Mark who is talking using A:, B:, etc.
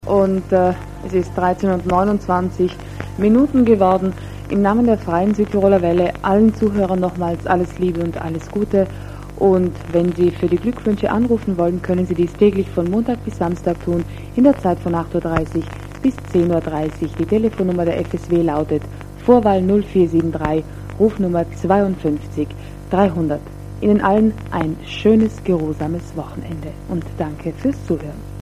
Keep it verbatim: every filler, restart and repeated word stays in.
A: und äh, es ist dreizehn und neunundzwanzig Minuten geworden. Im Namen der Freien Südtiroler Welle allen Zuhörern nochmals alles Liebe und alles Gute. Und wenn Sie für die Glückwünsche anrufen wollen, können Sie dies täglich von Montag bis Samstag tun, in der Zeit von acht Uhr dreißig bis zehn Uhr dreißig. Die Telefonnummer der F S W lautet Vorwahl null vier sieben drei, Rufnummer zweiundfünfzig dreihundert. Ihnen allen ein schönes, geruhsames Wochenende und danke fürs Zuhören.